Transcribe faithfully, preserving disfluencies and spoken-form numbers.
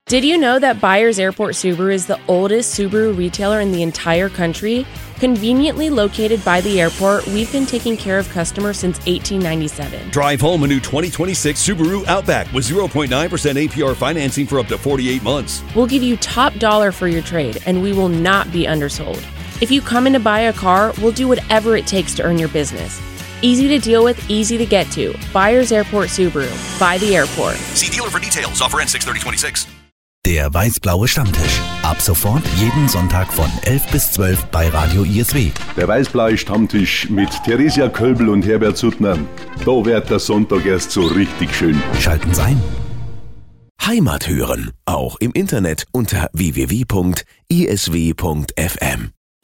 Did you know that Byers Airport Subaru is the oldest Subaru retailer in the entire country? Conveniently located by the airport, we've been taking care of customers since eighteen ninety-seven. Drive home a new twenty twenty-six Subaru Outback with zero point nine percent A P R financing for up to forty-eight months. We'll give you top dollar for your trade, and we will not be undersold. If you come in to buy a car, we'll do whatever it takes to earn your business. Easy to deal with, easy to get to. Byers Airport Subaru. By the airport. See dealer for details. Offer ends six thirty twenty-six. Der weiß-blaue Stammtisch. Ab sofort jeden Sonntag von elf bis zwölf bei Radio I S W. Der weiß-blaue Stammtisch mit Theresia Kölbel und Herbert Suttner. Da wird der Sonntag erst so richtig schön. Schalten Sie ein. Heimat hören, auch im Internet unter w w w punkt i s w punkt f m.